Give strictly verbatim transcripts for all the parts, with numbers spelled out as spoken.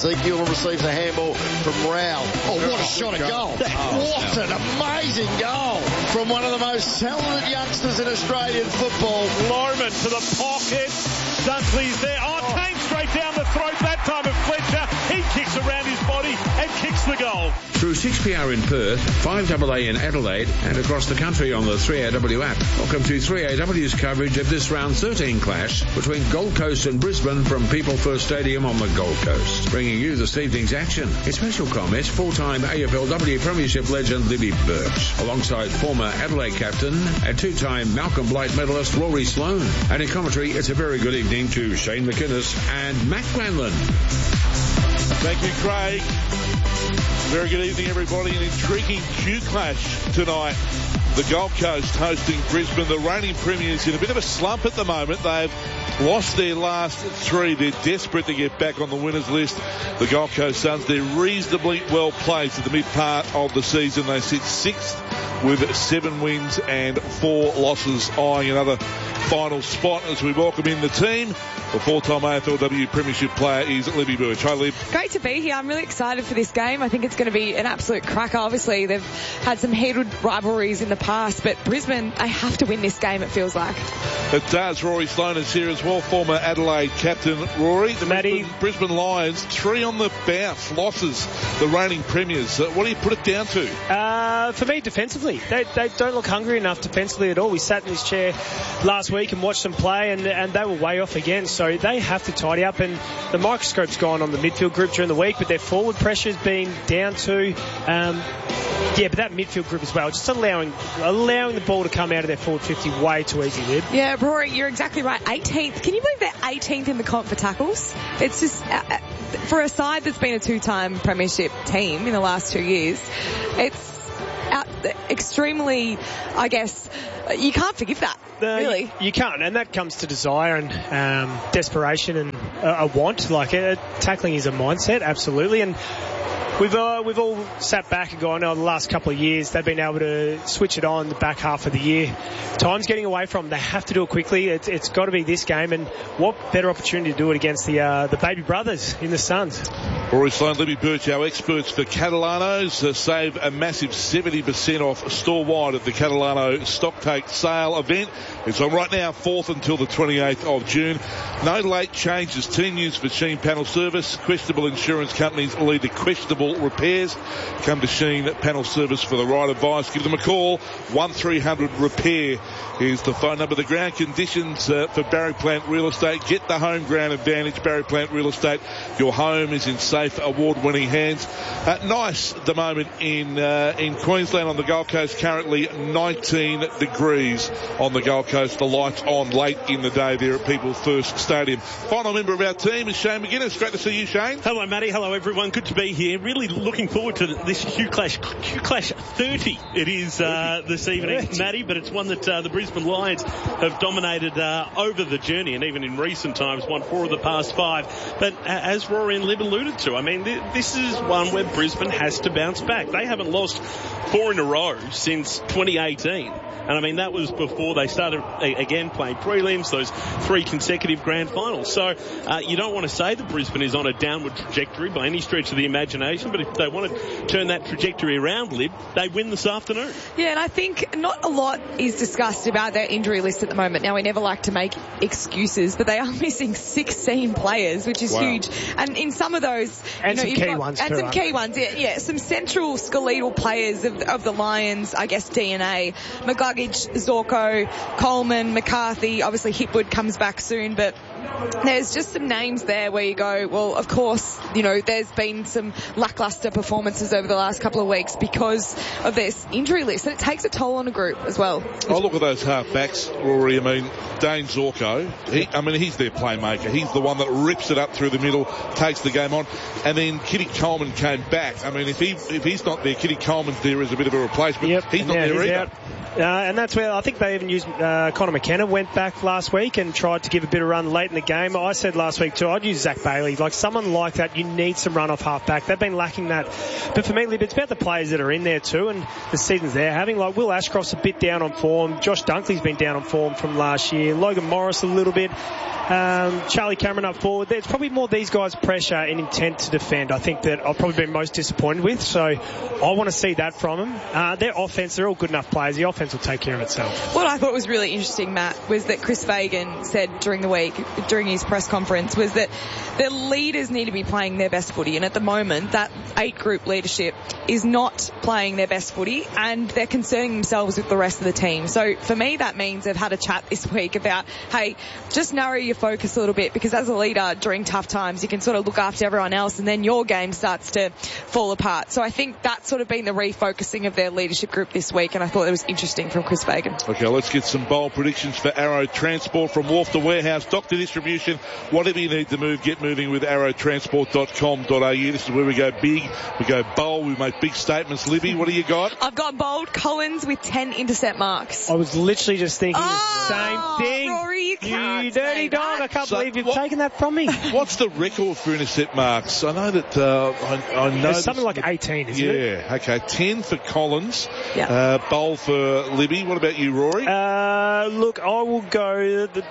Ezekiel receives a handball from Rao. Oh, what a shot at goal. Oh, what an amazing goal from one of the most talented youngsters in Australian football. Lorman to the pocket. Dunkley's there. Oh, oh. Came straight down the throat that time of Fletcher. He kicks around his body and kicks the goal. Through six P R in Perth, five A A in Adelaide, and across the country on the three A W app. Welcome to three A W's coverage of this round thirteen clash between Gold Coast and Brisbane from People First Stadium on the Gold Coast. Bringing you this evening's action. In special comments, four-time A F L W Premiership legend Libby Birch, alongside former Adelaide captain and two-time Malcolm Blight medalist Rory Sloane. And in commentary, it's a very good evening to Shane McInnes and Matt Glanlin. Thank you, Craig. Very good evening, everybody. An intriguing Q clash tonight. The Gold Coast hosting Brisbane. The reigning premiers in a bit of a slump at the moment. They've lost their last three. They're desperate to get back on the winners list. The Gold Coast Suns, they're reasonably well placed at the mid part of the season. They sit sixth with seven wins and four losses, eyeing another final spot as we welcome in the team. The four-time A F L W Premiership player is Libby Birch. Hi, Lib. Great to be here. I'm really excited for this game. I think it's going to be an absolute cracker. Obviously, they've had some heated rivalries in the past, but Brisbane, they have to win this game, it feels like. It does. Rory Sloane is here as well, former Adelaide captain. Rory, the Brisbane, Brisbane Lions, three on the bounce, losses, the reigning premiers. Uh, what do you put it down to? Uh, for me, defensively. They, they don't look hungry enough defensively at all. We sat in this chair last week and watched them play, and, and they were way off again. So they have to tidy up, and the microscope's gone on the midfield group during the week, but their forward pressure's been down to, um, yeah, but that midfield group as well, just allowing allowing the ball to come out of their forward fifty way too easy, Lib. Yeah, Rory, you're exactly right. eighteenth. Can you believe they're eighteenth in the comp for tackles? It's just, uh, for a side that's been a two-time premiership team in the last two years, it's out, extremely, I guess, you can't forgive that. Uh, really? You, you can't, and that comes to desire and um, desperation and uh, a want. Like, uh, tackling is a mindset, absolutely. And we've uh, we've all sat back and gone, oh, the last couple of years they've been able to switch it on the back half of the year. Time's getting away from them. They have to do it quickly. It, it's got to be this game, and what better opportunity to do it against the uh, the baby brothers in the Suns. Rory Sloane, Libby Birch, our experts for Catalanos. Uh, save a massive seventy percent off store-wide at the Catalano Stocktake Sale event. It's on right now, fourth until the twenty-eighth of June. No late changes. Team use machine panel service. Questionable insurance companies lead to questionable repairs. Come to Sheen Panel Service for the right advice. Give them a call. one three hundred repair is the phone number. The ground conditions uh, for Barry Plant Real Estate. Get the home ground advantage. Barry Plant Real Estate. Your home is in safe, award-winning hands. Uh, nice at the moment in uh, in Queensland on the Gold Coast. Currently nineteen degrees on the Gold Coast. The lights on late in the day there at People First Stadium. Final member of our team is Shane McInnes. Great to see you, Shane. Hello, Matty. Hello, everyone. Good to be here. Really looking forward to this Q Clash. Q Clash thirty it is uh, this evening, Matty, but it's one that uh, the Brisbane Lions have dominated uh, over the journey, and even in recent times won four of the past five. But uh, as Rory and Lib alluded to, I mean, th- this is one where Brisbane has to bounce back. They haven't lost four in a row since twenty eighteen. And, I mean, that was before they started, again, playing prelims, those three consecutive grand finals. So uh, you don't want to say that Brisbane is on a downward trajectory by any stretch of the imagination, but if they want to turn that trajectory around, Lib, they win this afternoon. Yeah, and I think not a lot is discussed about their injury list at the moment. Now, we never like to make excuses, but they are missing sixteen players, which is wow. huge. And in some of those... And you know, some key got, ones, And too, some key ones, yeah, yeah. Some central skeletal players of, of the Lions, I guess, D N A. McGuggage, Zorko, Coleman, McCarthy, obviously Hipwood comes back soon, but there's just some names there where you go, well, of course, you know, there's been some lackluster performances over the last couple of weeks because of this injury list, and it takes a toll on a group as well. Oh, look at those half-backs, Rory. I mean, Dane Zorko, he, I mean, he's their playmaker. He's the one that rips it up through the middle, takes the game on, and then Kitty Coleman came back. I mean, if he if he's not there, Kitty Coleman's there as a bit of a replacement. Yep. He's not yeah, there he's either. Out. Uh, and that's where I think they even used uh, Connor McKenna went back last week and tried to give a bit of run late in the game. I said last week too, I'd use Zach Bailey. Like someone like that, you need some run off half back. They've been lacking that. But for me, it's about the players that are in there too, and the season's there. Having like Will Ashcroft's a bit down on form. Josh Dunkley's been down on form from last year. Logan Morris a little bit. Um, Charlie Cameron up forward. It's probably more these guys' pressure and intent to defend. I think that I've probably been most disappointed with. So I want to see that from them. Uh, their offense, they're all good enough players. The offense will take care of itself. What I thought was really interesting, Matt, was that Chris Fagan said during the week, during his press conference, was that the leaders need to be playing their best footy. And at the moment, that eight group leadership is not playing their best footy, and they're concerning themselves with the rest of the team. So for me, that means they've had a chat this week about, hey, just narrow your focus a little bit, because as a leader during tough times, you can sort of look after everyone else, and then your game starts to fall apart. So I think that's sort of been the refocusing of their leadership group this week, and I thought it was interesting from Chris Fagan. Okay, let's get some bold predictions for Arrow Transport from Wharf to Warehouse, Doctor Distribution. Whatever you need to move, get moving with arrow transport dot com dot a u. This is where we go big, we go bold, we make big statements. Libby, what do you got? I've got bold Collins with ten intercept marks. I was literally just thinking oh, the same thing. Rory, you can't you dirty dog. that. I can't So believe you've what, taken that from me. What's the record for intercept marks? I know that, uh, I, I know. It's something like eighteen, isn't yeah, it? Yeah, okay. ten for Collins. Yeah. Uh, bowl for Libby. What about you, Rory? Uh, look, I will go the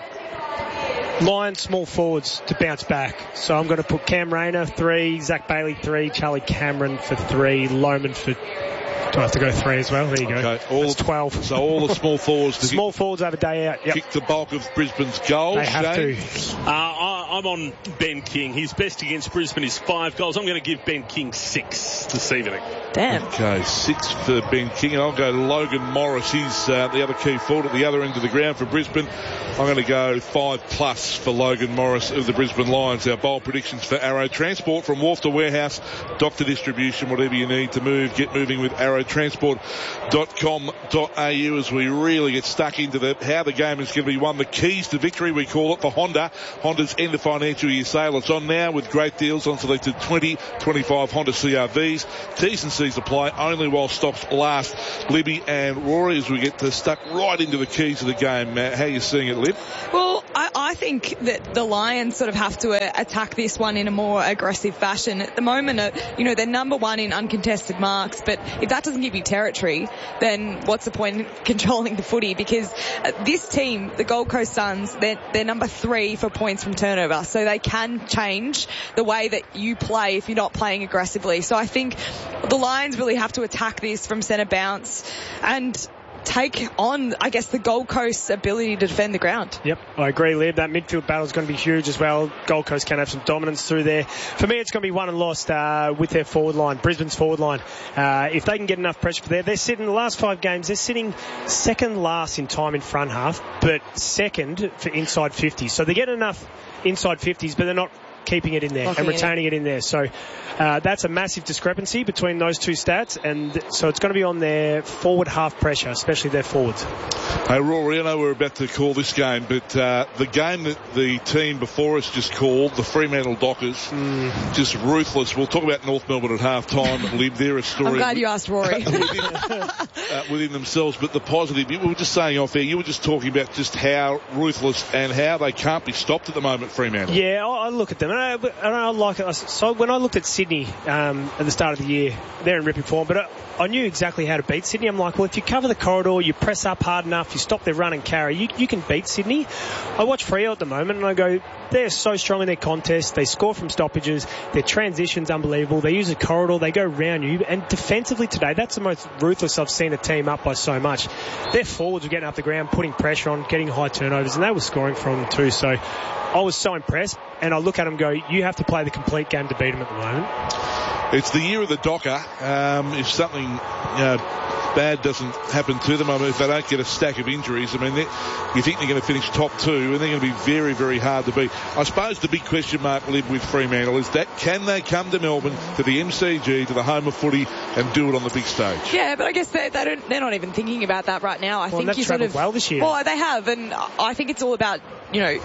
Lions small forwards to bounce back. So I'm going to put Cam Rayner three, Zach Bailey three, Charlie Cameron for three, Lohman for... Do I have to go three as well? There you go. Okay, all That's twelve. So all the small forwards to small forwards have a day out. Yep. kick the bulk of Brisbane's goals. They have Shane? to. Uh, I, I'm on Ben King. His best against Brisbane is five goals. I'm going to give Ben King six this evening. Damn. Okay, six for Ben King, and I'll go Logan Morris. He's uh, the other key forward at the other end of the ground for Brisbane. I'm going to go five plus for Logan Morris of the Brisbane Lions. Our bold predictions for Arrow Transport from Wharf to Warehouse, Doctor Distribution, whatever you need to move, get moving with arrow transport dot com dot a u as we really get stuck into the how the game is going to be won. The keys to victory, we call it, for Honda. Honda's end of financial year sale. It's on now with great deals on selected twenty twenty-five Honda C R Vs. T's and C's apply only while stocks last. Libby and Rory, as we get to stuck right into the keys of the game. Uh, how are you seeing it, Lib? Well, I, I think that the Lions sort of have to uh, attack this one in a more aggressive fashion. At the moment, uh, you know, they're number one in uncontested marks, but if that doesn't give you territory, then what's the point in controlling the footy? Because uh, this team, the Gold Coast Suns, they're, they're number three for points from turnover, so they can change the way that you play if you're not playing aggressively. So I think the Lions really have to attack this from centre bounce and take on, I guess, the Gold Coast's ability to defend the ground. Yep, I agree, Lib. That midfield battle is going to be huge as well. Gold Coast can have some dominance through there. For me, it's going to be won and lost uh, with their forward line, Brisbane's forward line. Uh, if they can get enough pressure for there, they're sitting, the last five games, they're sitting second last in time in front half, but second for inside fifties. So they get enough inside fifties, but they're not keeping it in there Locking and retaining it in. it in there. So uh, that's a massive discrepancy between those two stats, and so it's going to be on their forward half pressure, especially their forwards. Hey, Rory, I know we're about to call this game, but uh, the game that the team before us just called, the Fremantle Dockers, mm. just ruthless. We'll talk about North Melbourne at half-time. Live there, a story. I'm glad you asked Rory. within, uh, within themselves, but the positive, we were just saying off air, you were just talking about just how ruthless and how they can't be stopped at the moment, Fremantle. Yeah, I, I look at them, and I, and I like it. So when I looked at Sydney um, at the start of the year, they're in ripping form, but I, I knew exactly how to beat Sydney. I'm like, well, if you cover the corridor, you press up hard enough, you stop their run and carry, you, you can beat Sydney. I watch Freo at the moment, and I go, they're so strong in their contest. They score from stoppages. Their transition's unbelievable. They use a corridor. They go round you. And defensively today, that's the most ruthless I've seen a team up by so much. Their forwards were getting up the ground, putting pressure on, getting high turnovers, and they were scoring from them too. So I was so impressed. And I look at them and go, you have to play the complete game to beat them at the moment. It's the year of the Docker. Um, if something, you know, bad doesn't happen to them, I mean, if they don't get a stack of injuries, I mean, you think they're going to finish top two, and they're going to be very, very hard to beat. I suppose the big question mark, Liv, with Fremantle is that can they come to Melbourne, to the M C G, to the home of footy, and do it on the big stage? Yeah, but I guess they, they don't, they're not even thinking about that right now. I well, think they've you sort of well this year. Well, they have, and I think it's all about, you know,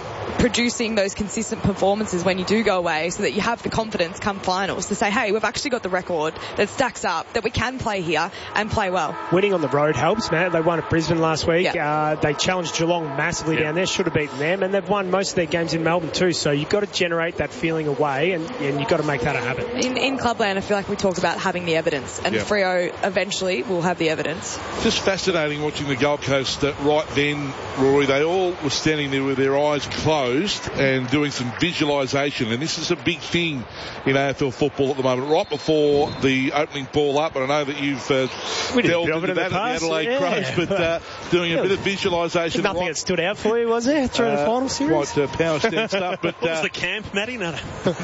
producing those consistent performances when you do go away, so that you have the confidence come finals to say, hey, we've actually got the record that stacks up, that we can play here and play well. Winning on the road helps, man. They won at Brisbane last week. Yeah. Uh, they challenged Geelong massively Yeah. down there, should have beaten them, and they've won most of their games in Melbourne too, so you've got to generate that feeling away, and, and you've got to make that a habit. In, in Clubland, I feel like we talk about having the evidence, and Yeah. Freo eventually will have the evidence. Just fascinating watching the Gold Coast uh, right then, Rory. They all were standing there with their eyes closed and doing some visualisation. And this is a big thing in A F L football at the moment. Right before the opening ball up, and I know that you've uh, We did delved a bit into of that the at past, the Adelaide yeah. Crows, but uh, doing a bit of visualisation. Nothing right, that stood out for you, was there, through the uh, final series? Quite uh, power stand stuff. But What was uh, the camp, Matty? No, no.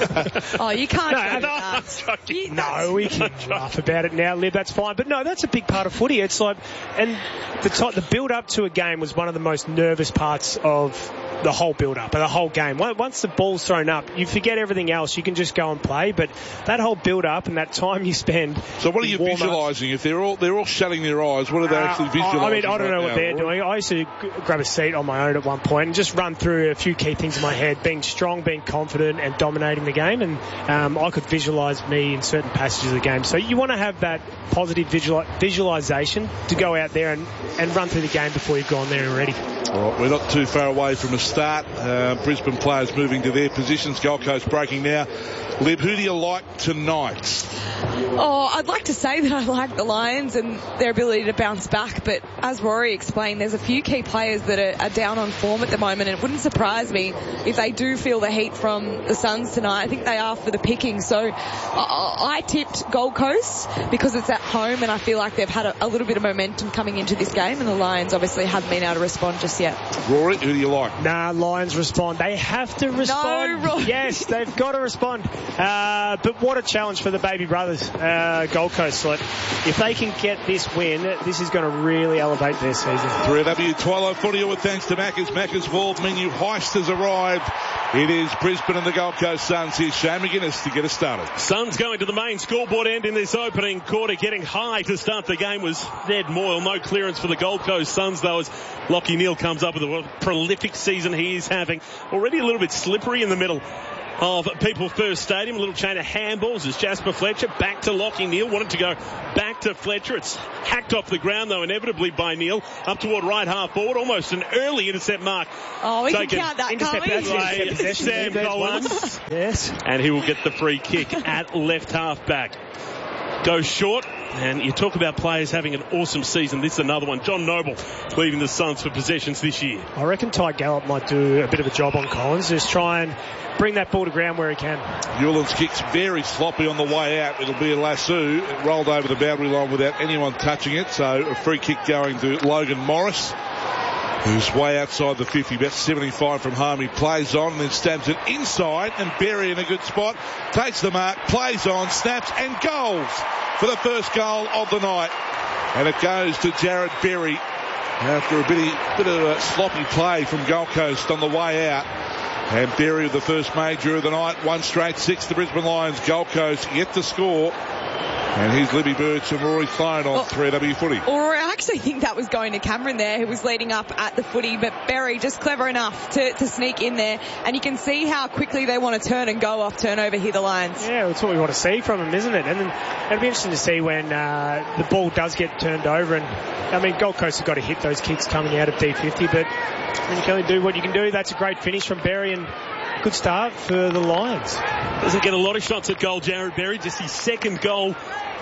Oh, you can't No, go with no, that. You- No, we can laugh about it now, Lib. That's fine. But no, that's a big part of footy. It's like, and the t- the build up to a game was one of the most nervous parts of the whole build up, the whole game. Once the ball's thrown up, you forget everything else. You can just go and play. But that whole build up and that time you spend. so what are you in warm-ups- visualising? If they're all they're all shutting their eyes, what are they actually Uh, visualising? I mean, I don't right know now, what they're Rory? doing. I used to g- grab a seat on my own at one point and just run through a few key things in my head, being strong, being confident, and dominating the game. And um, I could visualise me in certain passages of the game. So you want to have that positive visual- visualisation to go out there and, and run through the game before you've gone there already. All right, we're not too far away from a start. Uh, Brisbane players moving to their positions. Gold Coast breaking now. Lib, who do you like tonight? Oh, I'd like to say that I like the Lions and their ability to bounce back, but as Rory explained, there's a few key players that are, are down on form at the moment, and it wouldn't surprise me if they do feel the heat from the Suns tonight. I think they are for the picking. So I, I tipped Gold Coast because it's at home, and I feel like they've had a, a little bit of momentum coming into this game, and the Lions obviously haven't been able to respond just yet. Rory, who do you like? Nah, Lions respond. They have to respond. Rory. Yes, they've got to respond. Uh, but what a challenge for the baby brothers, uh, Gold Coast. Like, if they can get this win, this is going to really elevate their season. three W Twilight Footy with thanks to Macca's. Macca's World Menu Heist has arrived. It is Brisbane and the Gold Coast Suns. Here's Shane McGuinness to get us started. Suns going to the main scoreboard end in this opening quarter, getting high to start the game was Ned Moyle. No clearance for the Gold Coast Suns, though, as Lachie Neale comes up with a prolific season he is having. Already a little bit slippery in the middle of People First Stadium. A little chain of handballs as Jasper Fletcher back to Lachie Neale. Wanted to go back to Fletcher. It's hacked off the ground, though, inevitably by Neale. Up toward right half forward. Almost an early intercept mark. Oh, we Taken. can count that, can't Intercept, we? that's it. By Intercept possession. Sam There's Collins. one. Yes. And he will get the free kick at left half back. Goes short, and you talk about players having an awesome season. This is another one. John Noble leaving the Suns for possessions this year. I reckon Ty Gallup might do a bit of a job on Collins. Just try and bring that ball to ground where he can. Newlands kicks very sloppy on the way out. It'll be a lasso. It rolled over the boundary line without anyone touching it. So a free kick going to Logan Morris, who's way outside the fifty, about seventy-five from home. He plays on and then stabs it inside, and Berry in a good spot. Takes the mark, plays on, snaps and goals for the first goal of the night. And it goes to Jared Berry after a bit of, bit of a sloppy play from Gold Coast on the way out. And Berry with the first major of the night. One straight six, the Brisbane Lions. Gold Coast yet to score. And here's Libby Birch and Rory Sloan on Oh. three W Footy. Or I actually think that was going to Cameron there, who was leading up at the footy, but Berry just clever enough to, to sneak in there, and you can see how quickly they want to turn and go off turnover here, the Lions. Yeah, that's what we want to see from him, isn't it? And then it'll be interesting to see when uh, the ball does get turned over. And I mean, Gold Coast have got to hit those kicks coming out of D fifty, but when you can only do what you can do, that's a great finish from Berry and good start for the Lions. Doesn't get a lot of shots at goal, Jared Berry. Just his second goal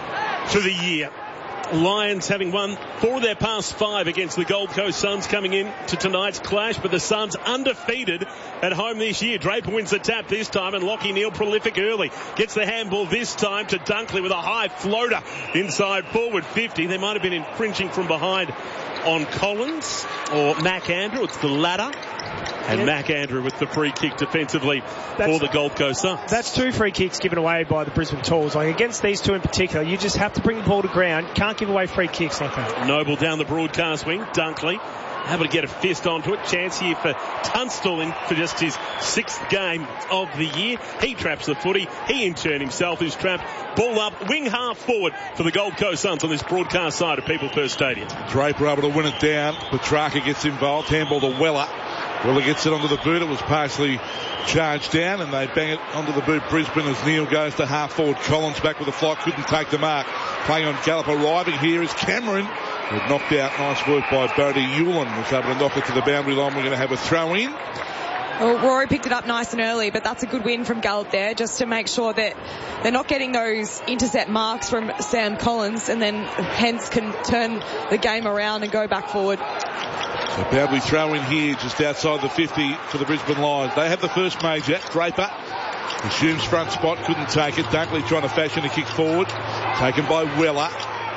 for the year. Lions having won four of their past five against the Gold Coast Suns coming in to tonight's clash, but the Suns undefeated at home this year. Draper wins the tap this time, and Lachie Neale prolific early. Gets the handball this time to Dunkley with a high floater inside forward fifty. They might have been infringing from behind on Collins or Mac Andrew. It's the latter. And Mac Andrew with the free kick defensively That's, for the Gold Coast Suns. That's two free kicks given away by the Brisbane Tools. Like against these two in particular, you just have to bring the ball to ground. Can't give away free kicks like that. Noble down the broadcast wing. Dunkley able to get a fist onto it. Chance here for Tunstall in for just his sixth game of the year. He traps the footy. He in turn himself is trapped. Ball up, wing half forward for the Gold Coast Suns on this broadcast side of People First Stadium. Draper able to win it down. Petrarca gets involved. Handball to Weller. Willer gets it onto the boot. It was partially charged down, and they bang it onto the boot. Brisbane as Neil goes to half forward. Collins back with the flight, couldn't take the mark. Playing on Gallup. Arriving here is Cameron. It knocked out. Nice work by Bodie Hewlin. Was able to knock it to the boundary line. We're going to have a throw in. Well, Rory picked it up nice and early, but that's a good win from Gallup there, just to make sure that they're not getting those intercept marks from Sam Collins, and then hence can turn the game around and go back forward. So Bowlby throw in here just outside the fifty for the Brisbane Lions. They have the first major. Draper assumes front spot, couldn't take it. Dunkley trying to fashion a kick forward. Taken by Weller.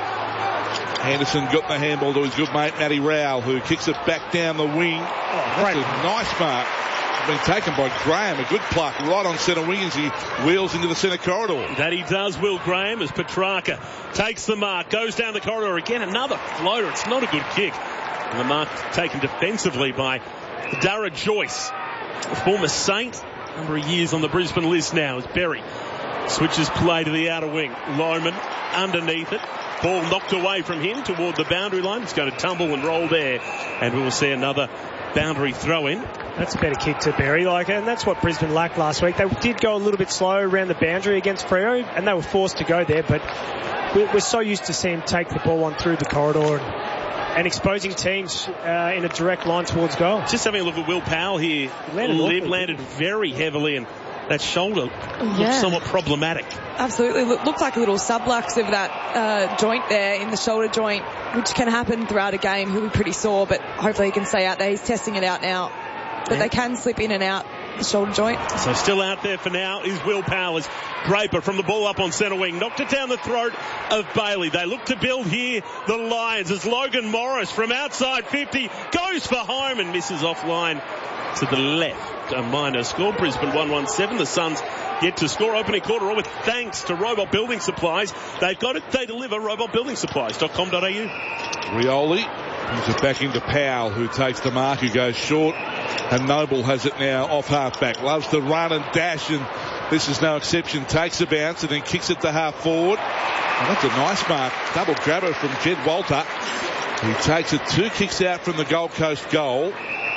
Anderson got the handball to his good mate Matty Rowell, who kicks it back down the wing. Oh, that's a nice mark. Been taken by Graham. A good pluck right on centre wing as he wheels into the centre corridor. That he does, Will Graham, as Petrarca takes the mark, goes down the corridor again. Another floater. It's not a good kick. And the mark taken defensively by Dara Joyce, a former Saint. Number of years on the Brisbane list now as Berry switches play to the outer wing. Loman underneath it. Ball knocked away from him toward the boundary line. It's going to tumble and roll there. And we will see another boundary throw in. That's a better kick to Berry, like, and that's what Brisbane lacked last week. They did go a little bit slow around the boundary against Freo, and they were forced to go there, but we're so used to seeing him take the ball on through the corridor and, and exposing teams uh, in a direct line towards goal. Just having a look at Will Powell here. Landed, Liv landed very heavily, and that shoulder yeah. looks somewhat problematic. Absolutely. Look, looked like a little sublux of that uh, joint there in the shoulder joint, which can happen throughout a game. He'll be pretty sore, but hopefully he can stay out there. He's testing it out now. But yeah. They can slip in and out the shoulder joint. So still out there for now is Will Powell as Draper from the ball up on centre wing. Knocked it down the throat of Bailey. They look to build here, the Lions, as Logan Morris from outside fifty goes for home and misses offline to the left. A minor score. Brisbane one one seven. The Suns yet to score. Opening quarter all with thanks to Robot Building Supplies. They've got it. They deliver. robot building supplies dot com dot a u. Rioli brings it back into Powell, who takes the mark, who goes short. And Noble has it now off half-back. Loves to run and dash, and this is no exception. Takes a bounce and then kicks it to half forward. And that's a nice mark. Double grabber from Jed Walter. He takes it two kicks out from the Gold Coast goal.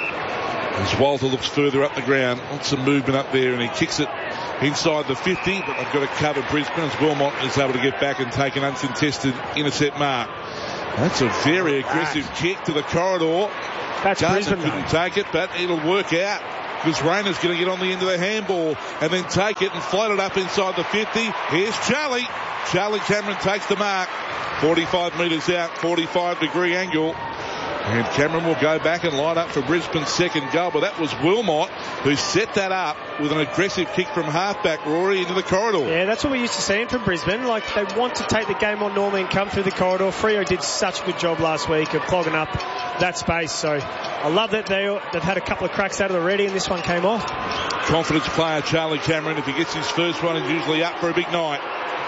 As Walter looks further up the ground. Wants some movement up there, and he kicks it inside the fifty. But they've got to cover Brisbane as Wilmot is able to get back and take an uncontested intercept mark. That's a very aggressive kick to the corridor. That's Gardner Brisbane, couldn't though. take it, but it'll work out because Rayner's going to get on the end of the handball and then take it and float it up inside the fifty. Here's Charlie. Charlie Cameron takes the mark. forty-five metres out, forty-five degree angle. And Cameron will go back and line up for Brisbane's second goal. But that was Wilmot who set that up with an aggressive kick from halfback Rory into the corridor. Yeah, that's what we're used to seeing from Brisbane. Like, they want to take the game on normally and come through the corridor. Freo did such a good job last week of clogging up that space. So I love that they, they've had a couple of cracks out of the ready and this one came off. Confidence player Charlie Cameron. If he gets his first one, is usually up for a big night.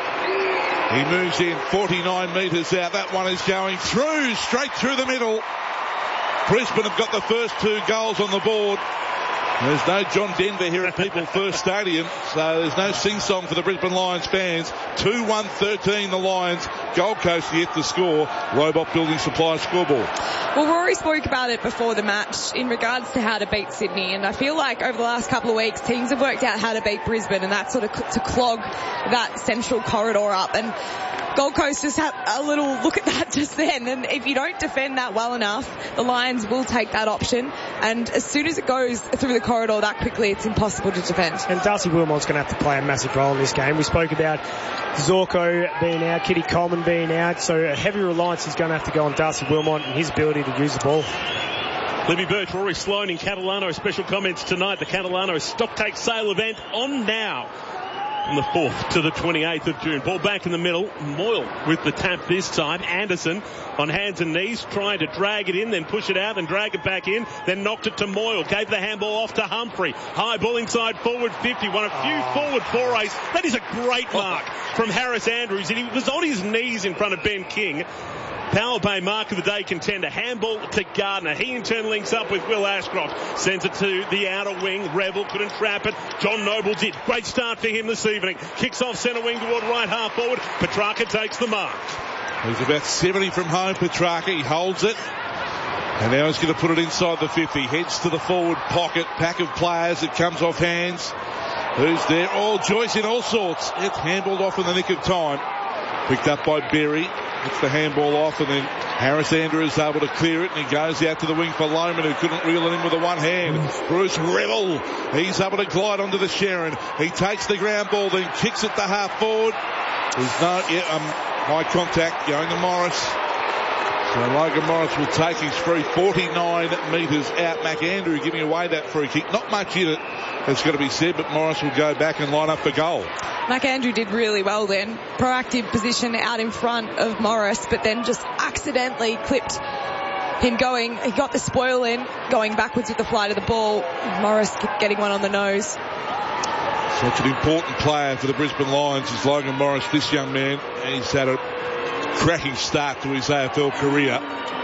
He moves in forty-nine metres out. That one is going through, straight through the middle. Brisbane have got the first two goals on the board. There's no John Denver here at People First Stadium, so there's no sing-song for the Brisbane Lions fans. two one thirteen the Lions. Gold Coast yet to score. Robot Building Supply scoreboard. Well, Rory spoke about it before the match in regards to how to beat Sydney, and I feel like over the last couple of weeks teams have worked out how to beat Brisbane, and that's sort of to clog that central corridor up. And Gold Coast just had a little look at that just then, and if you don't defend that well enough, the Lions will take that option, and as soon as it goes through the corridor that quickly, it's impossible to defend. And Darcy Wilmot's going to have to play a massive role in this game. We spoke about Zorko being out, Kitty Coleman being out, so a heavy reliance is going to have to go on Darcy Wilmot and his ability to use the ball. Libby Birch, Rory Sloane in Catalano special comments tonight. The Catalano stock take sale event on now. From the fourth to the twenty-eighth of June. Ball back in the middle. Moyle with the tap this time. Anderson on hands and knees trying to drag it in, then push it out and drag it back in, then knocked it to Moyle. Gave the handball off to Humphrey. High ball inside forward fifty. Won a few oh. forward forays. That is a great mark from Harris Andrews. And he was on his knees in front of Ben King. Power Bay mark of the day contender. Handball to Gardner. He in turn links up with Will Ashcroft. Sends it to the outer wing. Revel couldn't trap it. John Noble did. Great start for him this evening. Kicks off centre wing toward right half forward. Petrarca takes the mark. He's about seventy from home, Petrarca. He holds it. And now he's going to put it inside the fifty. Heads to the forward pocket. Pack of players. It comes off hands. Who's there? Oh, Joyce in all sorts. It's handballed off in the nick of time. Picked up by Berry. Gets the handball off, and then Harris Andrews able to clear it, and he goes out to the wing for Lohman, who couldn't reel it in with the one hand. Bruce Revel, he's able to glide onto the Sharon. He takes the ground ball, then kicks it to half forward. There's no yeah, um, high contact going to Morris. So Logan Morris will take his free forty-nine metres out. McAndrew giving away that free kick. Not much in it, it's got to be said, but Morris will go back and line up for goal. McAndrew did really well then. Proactive position out in front of Morris, but then just accidentally clipped him going. He got the spoil in, going backwards with the flight of the ball. Morris getting one on the nose. Such an important player for the Brisbane Lions is Logan Morris. This young man, he's had a cracking start to his A F L career.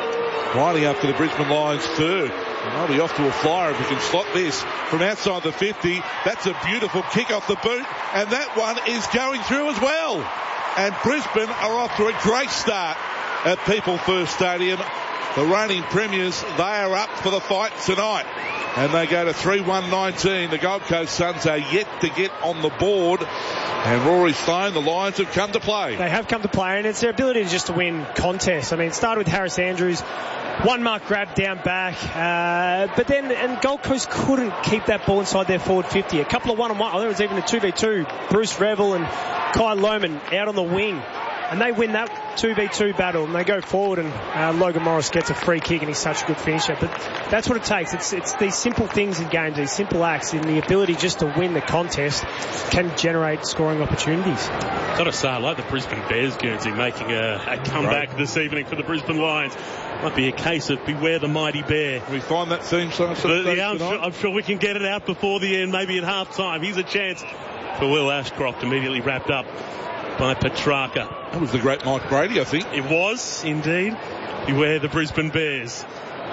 Lining up for the Brisbane Lions third. And they'll be off to a flyer if we can slot this from outside the fifty. That's a beautiful kick off the boot, and that one is going through as well. And Brisbane are off to a great start at People First Stadium. The reigning premiers, they are up for the fight tonight. And they go to three one nineteen. The Gold Coast Suns are yet to get on the board. And Rory Sloane, the Lions have come to play. They have come to play, and it's their ability just to win contests. I mean, it started with Harris Andrews. One mark grab down back, uh, but then and Gold Coast couldn't keep that ball inside their forward fifty. A couple of one-on-one, oh, there was even a two v two. Bruce Revel and Kai Lohman out on the wing, and they win that two v two battle, and they go forward, and uh, Logan Morris gets a free kick, and he's such a good finisher. But that's what it takes. It's it's these simple things in games, these simple acts, and the ability just to win the contest can generate scoring opportunities. Got to say, I like the Brisbane Bears, Guernsey, making a, a comeback right this evening for the Brisbane Lions. Might be a case of beware the mighty bear. We find that theme song. Yeah, I'm sure, I'm sure we can get it out before the end, maybe at half time. Here's a chance for Will Ashcroft, immediately wrapped up by Petrarca. That was the great Mike Brady, I think. It was, indeed. Beware the Brisbane Bears.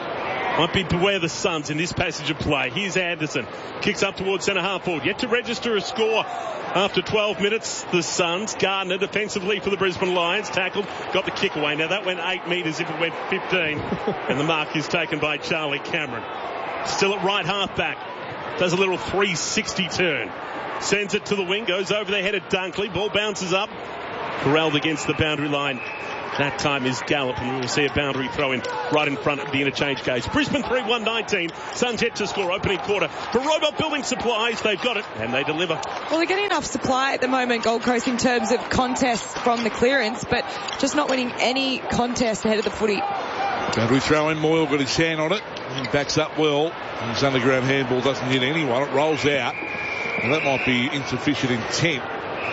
Might be beware the Suns in this passage of play. Here's Anderson. Kicks up towards centre half forward. Yet to register a score after twelve minutes. The Suns. Gardner defensively for the Brisbane Lions. Tackled. Got the kick away. Now that went eight metres if it went fifteen. And the mark is taken by Charlie Cameron. Still at right half back. Does a little three sixty turn. Sends it to the wing. Goes over the head of Dunkley. Ball bounces up. Corralled against the boundary line. That time is Gallup, and we will see a boundary throw in right in front of the interchange case. Brisbane three one nineteen. Suns yet to score opening quarter. For Robot Building Supplies, they've got it, and they deliver. Well, they're getting enough supply at the moment, Gold Coast, in terms of contests from the clearance, but just not winning any contest ahead of the footy. Boundary throw in. Moyle got his hand on it. He backs up well. His underground handball doesn't hit anyone. It rolls out. And that might be insufficient intent.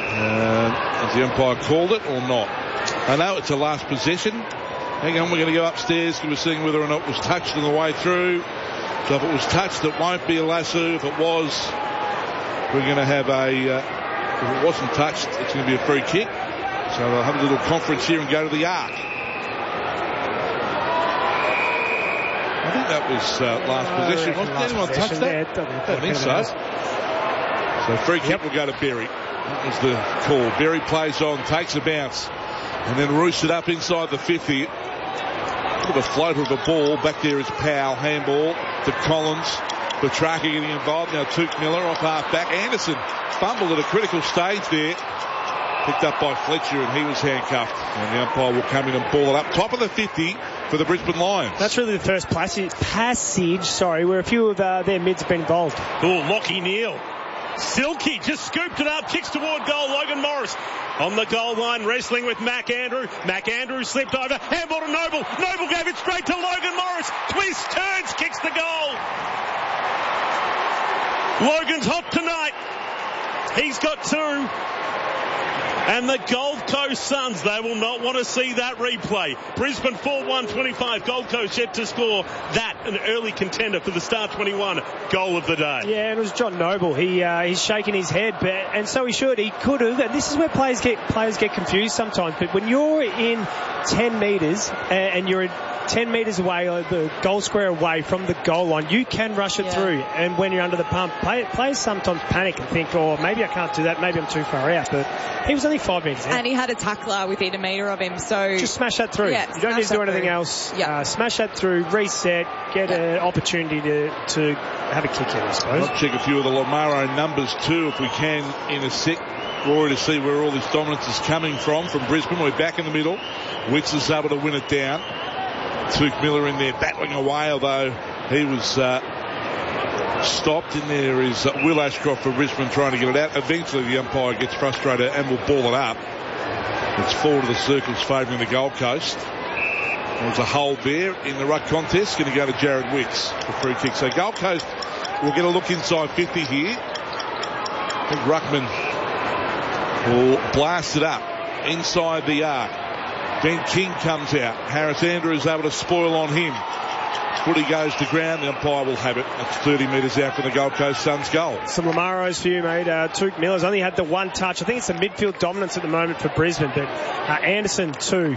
Uh, has the umpire called it or not? I know it's a last possession. Hang on, we're going to go upstairs because we're seeing whether or not it was touched on the way through. So if it was touched, it won't be a lasso. If it was, we're going to have a, uh, if it wasn't touched, it's going to be a free kick. So they'll have a little conference here and go to the arc. I think that was uh, last uh, possession. Wasn't anyone touched that? Yeah, I think so. So free kick yep. will go to Berry. That was the call. Berry plays on, takes a bounce, and then roosts it up inside the fifty. Bit of a floater of a ball. Back there is Powell. Handball to Collins. Petrarca getting involved. Now Tuke Miller off half back. Anderson fumbled at a critical stage there. Picked up by Fletcher, and he was handcuffed. And the umpire will come in and ball it up. Top of the fifty for the Brisbane Lions. That's really the first passage, passage sorry, where a few of uh, their mids have been involved. Oh, Lockie Neal. Silky just scooped it up, kicks toward goal. Logan Morris on the goal line, wrestling with McAndrew. McAndrew slipped over, handball to Noble. Noble gave it straight to Logan Morris. Twist, turns, kicks the goal. Logan's hot tonight. He's got two. And the Gold Coast Suns, they will not want to see that replay. Brisbane four one twenty-five. Gold Coast yet to score that, an early contender for the Star twenty-one goal of the day. Yeah, and it was John Noble. He uh, he's shaking his head, but, and so he should. He could have. And this is where players get players get confused sometimes. But when you're in ten metres and you're ten metres away, uh, the goal square away from the goal line, you can rush it yeah. through. And when you're under the pump, play, players sometimes panic and think, oh, maybe I can't do that, maybe I'm too far out. But he was only five metres out. And he had a tackler within a metre of him, so... Just smash that through. Yeah, you don't need to do anything through. else. Yeah. Uh, smash that through, reset, get yeah. an opportunity to, to have a kick in, I suppose. I'll check a few of the Lamaro numbers too, if we can, in a sec, Rory, to see where all this dominance is coming from, from Brisbane. We're back in the middle. Wicks is able to win it down. Tuke Miller in there battling away, although he was uh, stopped. In there is uh, Will Ashcroft for Brisbane trying to get it out. Eventually the umpire gets frustrated and will ball it up. It's four to the circles favouring the Gold Coast. There's a hold there in the ruck contest. Going to go to Jared Wicks for free kick. So Gold Coast will get a look inside fifty here. I think Ruckman will blast it up inside the arc. Ben King comes out. Harris Andrews able to spoil on him. Footy goes to ground. The umpire will have it. That's thirty metres out from the Gold Coast Suns goal. Some Lamaros for you, mate. Uh, Tuke Miller's only had the one touch. I think it's a midfield dominance at the moment for Brisbane, but uh, Anderson two.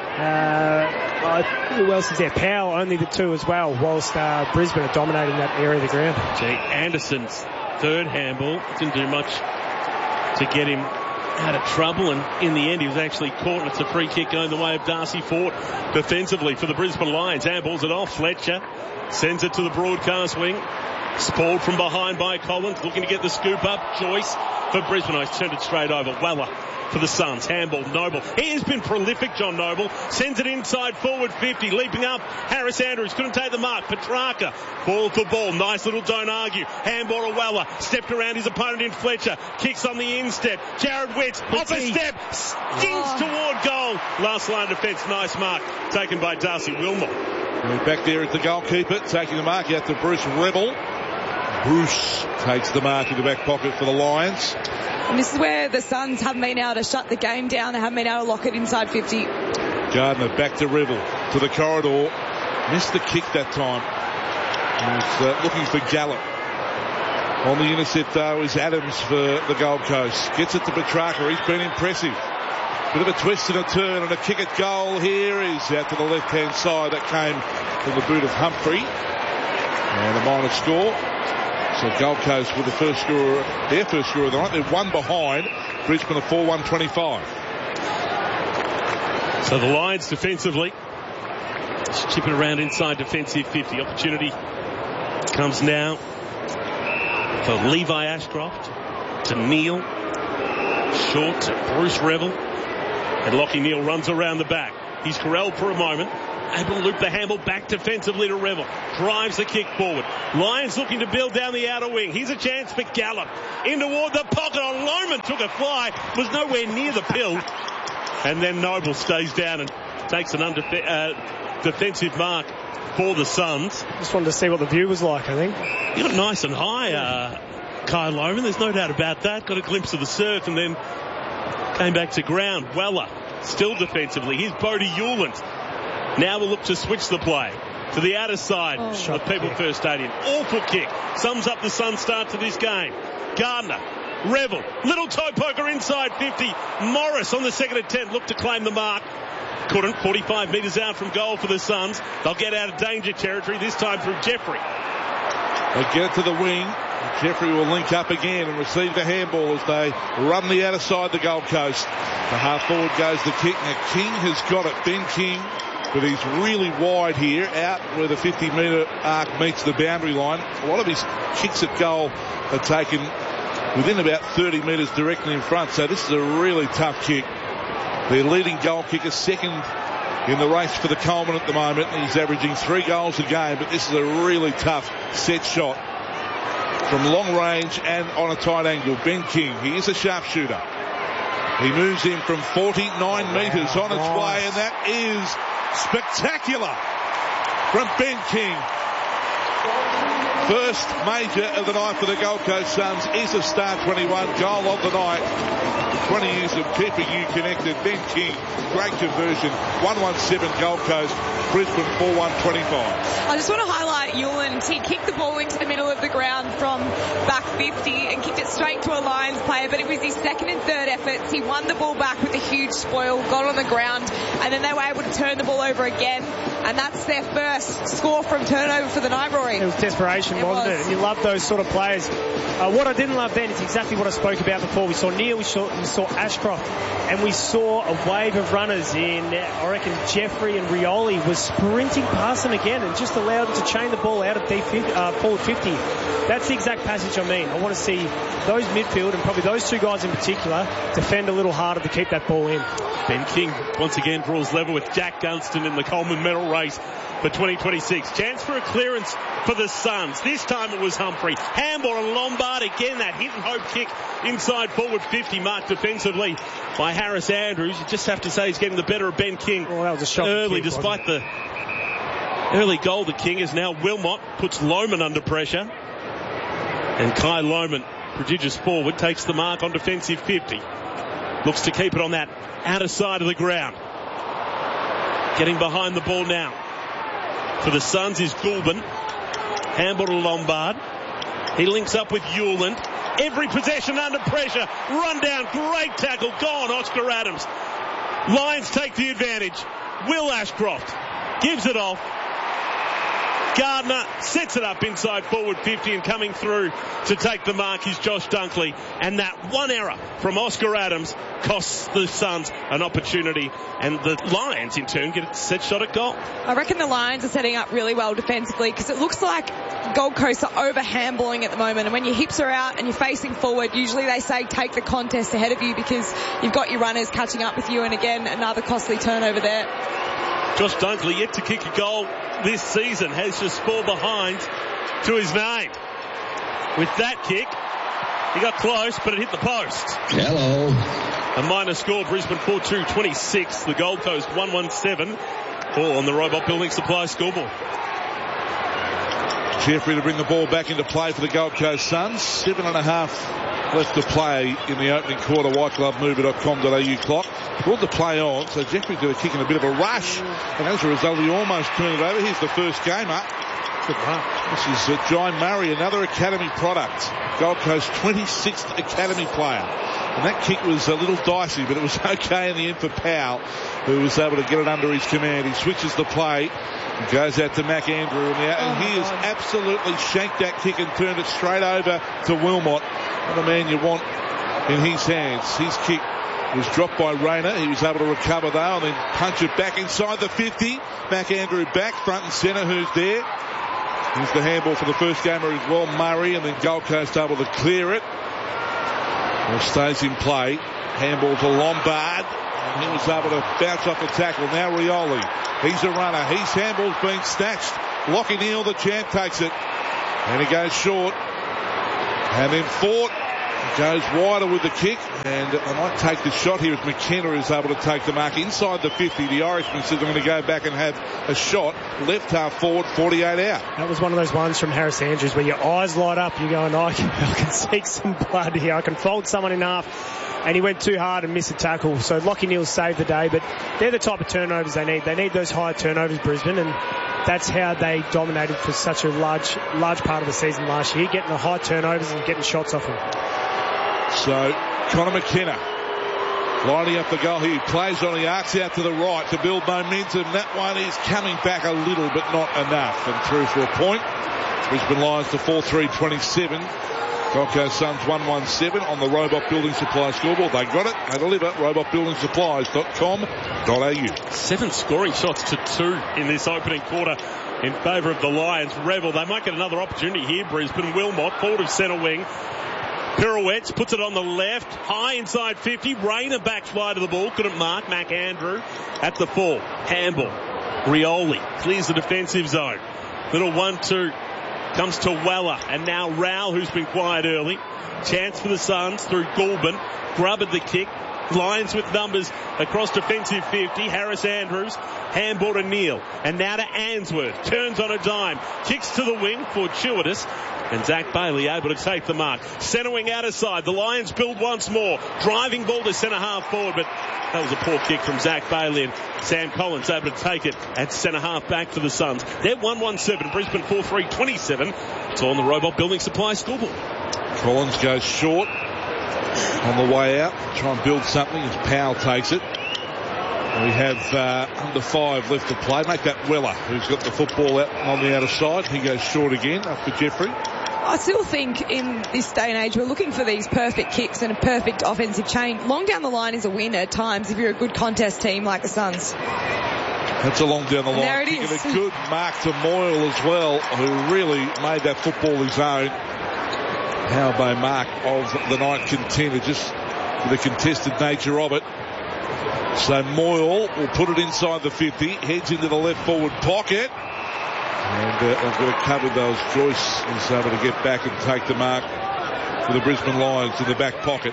Uh, who else is there? Powell only the two as well, whilst uh, Brisbane are dominating that area of the ground. Gee, Anderson's third handball didn't do much to get him out of trouble, and in the end he was actually caught, and it's a free kick going the way of Darcy Fort defensively for the Brisbane Lions. Handballs it off. Fletcher sends it to the broadcast wing. Spoiled from behind by Collins, looking to get the scoop up. Joyce for Brisbane. I turned it straight over. Weller for the Suns. Handball, Noble. He has been prolific, John Noble. Sends it inside forward fifty. Leaping up, Harris Andrews. Couldn't take the mark. Petrarca. Ball for ball. Nice little don't argue. Handball to Weller. Stepped around his opponent in Fletcher. Kicks on the instep. Jared Wicks. Off a step. Stings oh. toward goal. Last line of defence. Nice mark. Taken by Darcy Wilmot. And back there is the goalkeeper. Taking the mark out to Bruce Rebel. Bruce takes the mark in the back pocket for the Lions. And this is where the Suns haven't been able to shut the game down. They haven't been able to lock it inside fifty. Gardner back to Revel, to the corridor. Missed the kick that time. He's uh, looking for Gallup. On the intercept, though, is Adams for the Gold Coast. Gets it to Petrarca. He's been impressive. Bit of a twist and a turn, and a kick at goal here is out to the left-hand side. That came from the boot of Humphrey. And a minor score. So Gold Coast with the first score, their first score of the night. They're one behind. Brisbane a four one twenty-five. So the Lions defensively chip it around inside defensive fifty. Opportunity comes now for Levi Ashcroft to Neal. Short to Bruce Revel. And Lockie Neal runs around the back. He's corralled for a moment. Able to loop the handle back defensively to Revel. Drives the kick forward. Lions looking to build down the outer wing. Here's a chance for Gallup. In toward the pocket on Loman. Took a fly. Was nowhere near the pill. And then Noble stays down and takes an under, uh, defensive mark for the Suns. Just wanted to see what the view was like, I think. He got nice and high, uh, Kyle Loman. There's no doubt about that. Got a glimpse of the surf and then came back to ground. Weller still defensively. Here's Bodie Hewland. Now we'll look to switch the play to the outer side oh. of People First Stadium. Awful kick. Sums up the Suns' start to this game. Gardner, Revel, little toe poker inside fifty. Morris on the second attempt looked to claim the mark. Couldn't. forty-five metres out from goal for the Suns. They'll get out of danger territory, this time through Jeffrey. They get it to the wing. Jeffrey will link up again and receive the handball as they run the outer side the Gold Coast. The half forward goes the kick. Now King has got it. Ben King. But he's really wide here, out where the fifty metre arc meets the boundary line. A lot of his kicks at goal are taken within about thirty metres directly in front. So this is a really tough kick. Their leading goal kicker, second in the race for the Coleman at the moment. He's averaging three goals a game, but this is a really tough set shot from long range and on a tight angle. Ben King, he is a sharpshooter. He moves in from forty-nine metres on its way, and that is spectacular from Ben King. First major of the night for the Gold Coast Suns is a star twenty-one goal of the night. twenty years of keeping you connected. Ben King, great conversion. one one seven Gold Coast, Brisbane four one twenty-five. I just want to highlight Ewland. He kicked the ball into the middle of the ground from back fifty and kicked it straight to a Lions player, but it was his second and third efforts. He won the ball back with a huge spoil, got on the ground, and then they were able to turn the ball over again, and that's their first score from turnover for the night, Rory. It was desperation, it wasn't was. it? And you love those sort of players. Uh, what I didn't love then is exactly what I spoke about before. We saw Neil, we saw, we saw Ashcroft, and we saw a wave of runners in, I reckon, Jeffrey and Rioli was sprinting past them again and just allowed them to chain the ball out of deep uh, forward fifty. That's the exact passage I mean. I want to see those midfield, and probably those two guys in particular, defend a little harder to keep that ball in. Ben King once again draws level with Jack Gunston in the Coleman medal race for twenty twenty-six. Chance for a clearance for the Suns. This time it was Humphrey. Handball and Lombard. Again, that hit and hope kick inside forward fifty, marked defensively by Harris Andrews. You just have to say he's getting the better of Ben King well, that was a shocking early, kick, despite the early goal. The King is now Wilmot, puts Lohman under pressure. And Kai Lohman, prodigious forward, takes the mark on defensive fifty. Looks to keep it on that outer side of the ground. Getting behind the ball now. For the Suns is Goulburn. Handball to Lombard. He links up with Ewland. Every possession under pressure. Run down. Great tackle. Gone. Oscar Adams. Lions take the advantage. Will Ashcroft gives it off. Gardner sets it up inside forward fifty, and coming through to take the mark is Josh Dunkley. And that one error from Oscar Adams costs the Suns an opportunity, and the Lions in turn get a set shot at goal. I reckon the Lions are setting up really well defensively, because it looks like Gold Coast are over handballing at the moment, and when your hips are out and you're facing forward, usually they say take the contest ahead of you because you've got your runners catching up with you, and again another costly turnover there. Josh Dunkley yet to kick a goal this season, has just four behind to his name. With that kick, he got close, but it hit the post. Hello. A minor score, Brisbane four two twenty-six, the Gold Coast one one seven. All on the Robot Building Supply scoreboard. Jeffrey to bring the ball back into play for the Gold Coast Suns. Seven and a half left to play in the opening quarter. white glove mover dot com dot a u clock. Brought the play on, so Jeffrey did a kick in a bit of a rush, and as a result he almost turned it over. Here's the first gamer. Good luck. This is uh, John Murray, another Academy product. Gold Coast twenty-sixth Academy player. And that kick was a little dicey, but it was okay in the end for Powell, who was able to get it under his command. He switches the play, goes out to Mac Andrew, and, the, and he has absolutely shanked that kick and turned it straight over to Wilmot. What a man you want in his hands. His kick was dropped by Rayner. He was able to recover though and then punch it back inside the fifty. Mac Andrew back, front and centre. Who's there? Here's the handball for the first gamer as well, Murray, and then Gold Coast able to clear it. Well, stays in play. Handball to Lombard. And he was able to bounce off the tackle. Now Rioli. He's a runner. His handball's been snatched. Lockie Neal, the champ, takes it. And he goes short. And then Fort goes wider with the kick, and they might take the shot here as McKenna is able to take the mark inside the fifty. The Irishman says I'm going to go back and have a shot. Left half forward, forty-eight out. That was one of those ones from Harris Andrews where your eyes light up. You're going, I can, I can seek some blood here. I can fold someone in half. And he went too hard and missed a tackle. So Lockie Neal saved the day, but they're the type of turnovers they need. They need those high turnovers, Brisbane, and that's how they dominated for such a large, large part of the season last year, getting the high turnovers and getting shots off them. So Connor McKenna lining up the goal here. He plays on, he arcs out to the right to build momentum. That one is coming back a little, but not enough. And through for a point. Brisbane Lions to four three twenty-seven. Gold Coast Suns one one seven on the Robot Building Supply scoreboard. They got it. They deliver. robot building supplies dot com dot a u. Seven scoring shots to two in this opening quarter in favour of the Lions. Revel, they might get another opportunity here. Brisbane, Wilmot, forward of centre wing. Pirouettes, puts it on the left, high inside fifty. Rayner backs wide of the ball, couldn't mark. Mac Andrew at the full. Handball. Rioli clears the defensive zone. Little one two comes to Weller, and now Rowell, who's been quiet early. Chance for the Suns through Goulburn. Grubb at the kick. Lions with numbers across defensive fifty. Harris Andrews, handball to Neal, and now to Answorth. Turns on a dime, kicks to the wing, fortuitous, and Zach Bailey able to take the mark. Centre wing outer side. The Lions build once more. Driving ball to centre half forward, but That was a poor kick from Zach Bailey, and Sam Collins able to take it at centre half back for the Suns. They're one one seven, Brisbane four three twenty-seven. It's on the Robot Building Supply scoreboard. Collins goes short on the way out, try and build something as Powell takes it. We have uh, under five left to play. Make that Weller, who's got the football out on the outer side. He goes short again up for Jeffrey. I still think in this day and age we're looking for these perfect kicks and a perfect offensive chain. Long down the line is a win at times if you're a good contest team like the Suns. That's a long down the line. There it Kicking is. a good mark to Moyle as well, who really made that football his own. Halbay mark of the night contender, just for the contested nature of it. So Moyle will put it inside the fifty, heads into the left forward pocket. And uh, they've got to cover those. Joyce is able to get back and take the mark for the Brisbane Lions in the back pocket.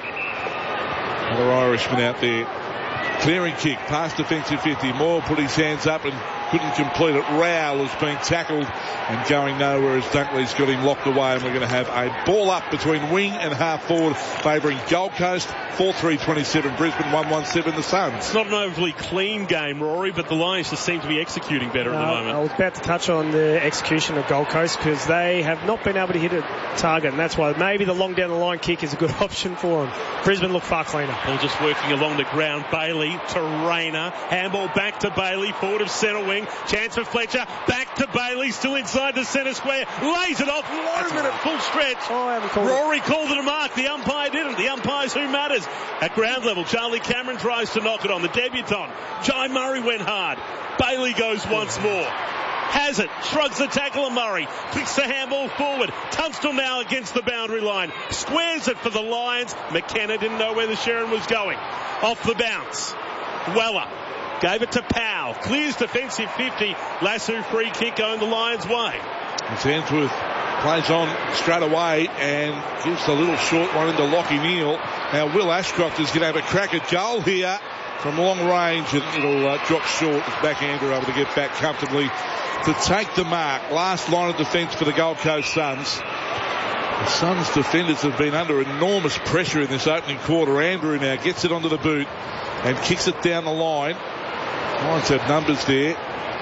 Another Irishman out there. Clearing kick past defensive fifty. Moyle put his hands up and couldn't complete it. Rowell has been tackled and going nowhere as Dunkley's got him locked away, and we're going to have a ball up between wing and half forward favouring Gold Coast. four three twenty-seven Brisbane, one one seven the Suns. It's not an overly clean game, Rory, but the Lions just seem to be executing better Uh, at the moment. I was about to touch on the execution of Gold Coast because they have not been able to hit a target, and that's why maybe the long down the line kick is a good option for them. Brisbane look far cleaner. Ball just working along the ground. Bailey to Rayner. Handball back to Bailey. Forward of centre wing. Chance for Fletcher. Back to Bailey. Still inside the centre square. Lays it off. Loman at full stretch. Oh, I haven't called Rory it. called it a mark. The umpire didn't. The umpire's who matters. At ground level, Charlie Cameron tries to knock it on. The debutant, Jai Murray, went hard. Bailey goes once more. Has it. Shrugs the tackle of Murray. Kicks the handball forward. Tunstall now against the boundary line. Squares it for the Lions. McKenna didn't know where the Sherrin was going. Off the bounce. Weller gave it to Powell. Clears defensive fifty. Lasso free kick going the Lions' way. It's Ainsworth plays on straight away and gives a little short one into Lockie Neal. Now Will Ashcroft is going to have a crack at Joel here from long range, and it'll uh, drop short. It's back Andrew able to get back comfortably to take the mark. Last line of defence for the Gold Coast Suns. The Suns defenders have been under enormous pressure in this opening quarter. Andrew now gets it onto the boot and kicks it down the line. Lions have numbers there.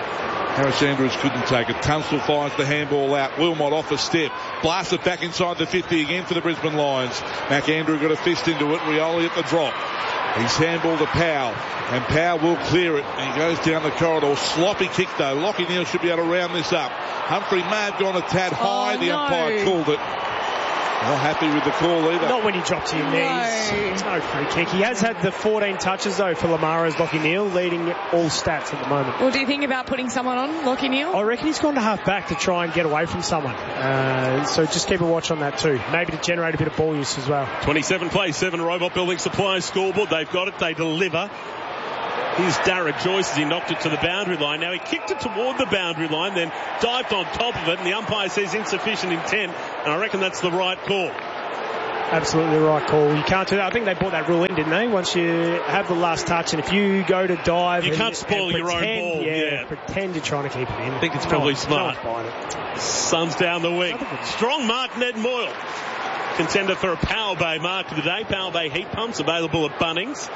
Harris Andrews couldn't take it. Tunstall fires the handball out. Wilmot off a step. Blasts it back inside the fifty again for the Brisbane Lions. Mac Andrew got a fist into it. Rioli at the drop. He's handball to Powell, and Powell will clear it, and he goes down the corridor. Sloppy kick though. Lockie Neal should be able to round this up. Humphrey may have gone a tad high. Oh, the no. umpire called it. Not happy with the call either. Not when you drop to your No. knees. It's no free kick. He has had the fourteen touches though for Lamara's Lockie Neal, leading all stats at the moment. Well, do you think about putting someone on, Lockie Neal? I reckon he's gone to half back to try and get away from someone. Uh, so just keep a watch on that too. Maybe to generate a bit of ball use as well. twenty-seven play seven Robot Building Supply scoreboard. They've got it. They deliver. Here's Darragh Joyce as he knocked it to the boundary line. Now he kicked it toward the boundary line, then dived on top of it, and the umpire says insufficient intent, and I reckon that's the right call. Absolutely the right call. You can't do that. I think they brought that rule in, didn't they? Once you have the last touch, and if you go to dive, You and, can't spoil and your own pretend, ball, Yeah, yeah. pretend you're trying to keep it in. I think it's No probably one- smart. no one's buying it. Suns down the wing. Strong mark, Ned Moyle. Contender for a Powell Bay mark of the day. Powell Bay heat pumps available at Bunnings.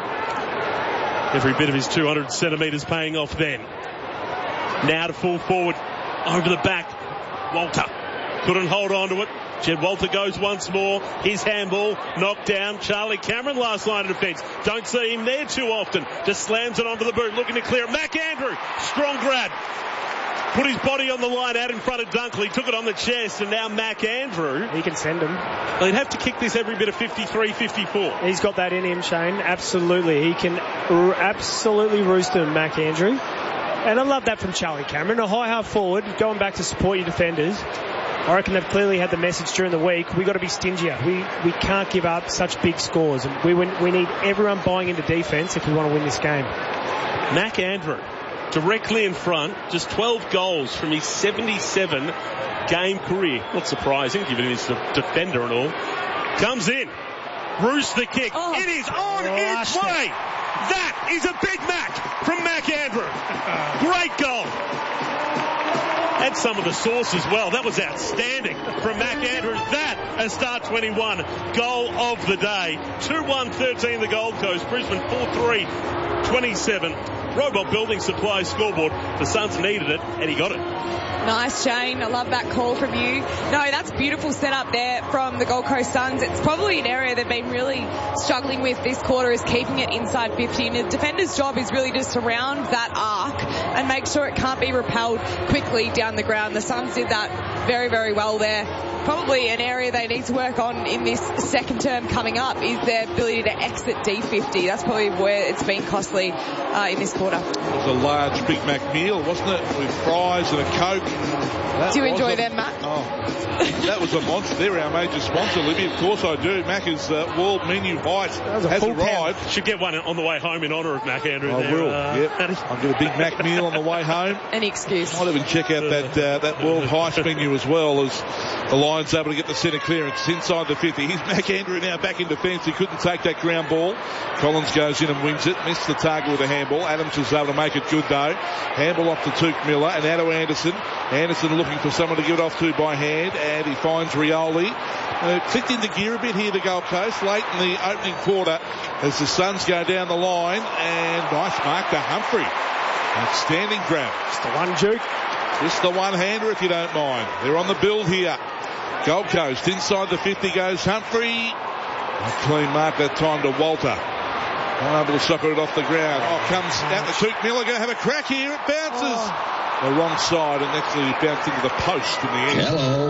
Every bit of his two hundred centimetres paying off then. Now to full forward. Over the back. Walter. Couldn't hold on to it. Jed Walter goes once more. His handball knocked down. Charlie Cameron, last line of defence. Don't see him there too often. Just slams it onto the boot, looking to clear it. Mac Andrew, strong grab. Put his body on the line out in front of Dunkley. Took it on the chest, and now Mac Andrew. He can send him. They'd have to kick this every bit of fifty-three fifty-four. He's got that in him, Shane. Absolutely. He can r- absolutely roost him, Mac Andrew. And I love that from Charlie Cameron. A high half forward, going back to support your defenders. I reckon they've clearly had the message during the week. We've got to be stingier. We we can't give up such big scores. And we we need everyone buying into defence if we want to win this game. Mac Andrew, directly in front, just twelve goals from his seventy-seven game career. Not surprising, given he's a defender and all. Comes in. Roost the kick. Oh. It is on its Rushed way. That is a Big Mac from Mac Andrew. Great goal. and some of the sauce as well. That was outstanding from Mac Andrews. That, a Star twenty-one goal of the day. two one thirteen the Gold Coast. Brisbane four three twenty-seven. Robot Building Supply scoreboard. The Suns needed it, and he got it. Nice, Shane. I love that call from you. No, that's beautiful setup there from the Gold Coast Suns. It's probably an area they've been really struggling with this quarter, is keeping it inside fifty. And the defender's job is really to surround that arc and make sure it can't be repelled quickly down the ground. The Suns did that very, very well there. Probably an area they need to work on in this second term coming up is their ability to exit D fifty. That's probably where it's been costly uh, in this quarter. It was a large Big Mac meal, wasn't it? With fries and a Coke. That do you enjoy a, them, Matt? Oh, that was a monster. They're our major sponsor, Libby. Of course I do. Macca's uh, world menu height has arrived. Pound. Should get one on the way home in honour of Mac Andrew. I there. will, uh, yep. I'll get a Big Mac meal on the way home. Any excuse. Might even check out that uh, that world height menu as well, as the Lions able to get the centre clearance inside the fifty. Here's Mac Andrew now back in defence. He couldn't take that ground ball. Collins goes in and wins it. Missed the target with a handball. Adams was able to make it good though. Handball off to Tuke Miller and out to Anderson. Anderson looking for someone to give it off to by hand, and he finds Rioli. Uh, clicked into gear a bit here, the Gold Coast, late in the opening quarter as the Suns go down the line, and nice mark to Humphrey. Outstanding grab. Just the one, Duke. Just the one-hander if you don't mind. They're on the build here. Gold Coast inside the fifty goes Humphrey. A clean mark that time to Walter. Unable to soccer it off the ground. Oh, comes out the Tuke Miller. Going to have a crack here. It bounces. Oh. The wrong side and actually bounced into the post in the end. Hello.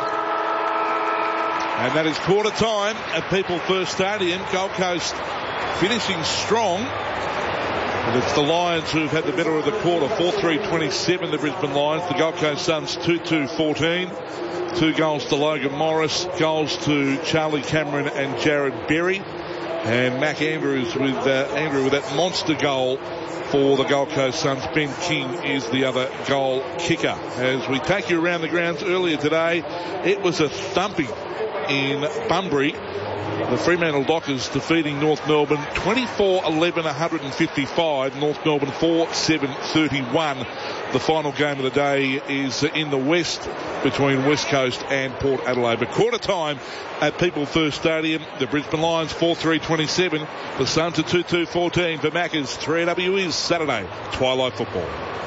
And that is quarter time at People First Stadium. Gold Coast finishing strong. And it's the Lions who've had the better of the quarter. four three twenty-seven, the Brisbane Lions. The Gold Coast Suns two two fourteen. Two goals to Logan Morris. Goals to Charlie Cameron and Jared Berry. And Mac Andrews with uh, Andrew with that monster goal for the Gold Coast Suns. Ben King is the other goal kicker. As we take you around the grounds earlier today, it was a thumping in Bunbury. The Fremantle Dockers defeating North Melbourne twenty-four eleven one fifty-five. North Melbourne four seven thirty-one. The final game of the day is in the west between West Coast and Port Adelaide. But quarter time at People First Stadium. The Brisbane Lions four three twenty-seven. The Suns are two two fourteen. For Macca's three A W is Saturday Twilight Football.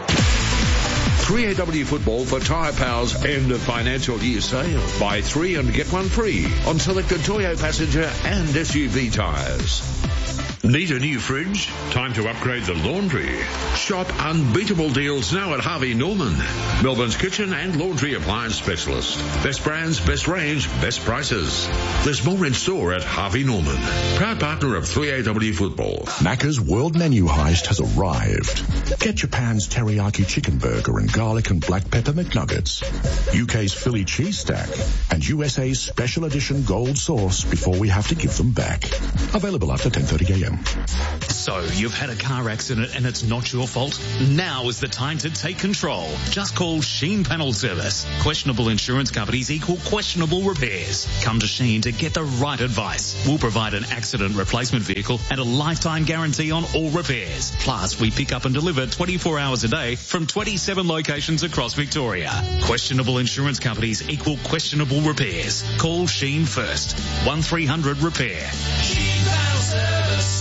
three A W Football for Tyre Power's end of financial year sale. Buy three and get one free on selected Toyo passenger and S U V tyres. Need a new fridge? Time to upgrade the laundry. Shop unbeatable deals now at Harvey Norman, Melbourne's kitchen and laundry appliance specialist. Best brands, best range, best prices. There's more in store at Harvey Norman, proud partner of three A W Football. Macca's World Menu Heist has arrived. Get Japan's teriyaki chicken burger and garlic and black pepper McNuggets, U K's Philly cheese stack, and U S A's special edition gold sauce before we have to give them back. Available after ten thirty a.m. So, you've had a car accident and it's not your fault? Now is the time to take control. Just call Sheen Panel Service. Questionable insurance companies equal questionable repairs. Come to Sheen to get the right advice. We'll provide an accident replacement vehicle and a lifetime guarantee on all repairs. Plus, we pick up and deliver twenty-four hours a day from twenty-seven locations across Victoria. Questionable insurance companies equal questionable repairs. Call Sheen first. one three hundred repair. Sheen Panel Service.